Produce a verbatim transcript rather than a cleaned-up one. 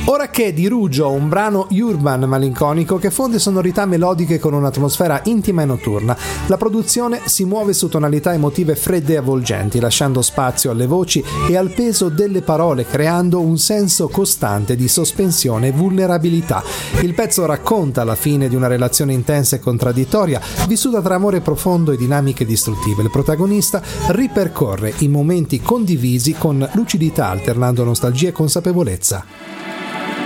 Ora che di Rugio, un brano urban malinconico che fonde sonorità melodiche con un'atmosfera intima e notturna. La produzione si muove su tonalità emotive fredde e avvolgenti, lasciando spazio alle voci e al peso delle parole, creando un senso costante di sospensione e vulnerabilità. Il pezzo racconta la fine di una relazione intensa e contraddittoria, vissuta tra amore profondo e dinamiche distruttive. Il protagonista ripercorre i momenti condivisi con lucidità, alternando nostalgia e consapevolezza.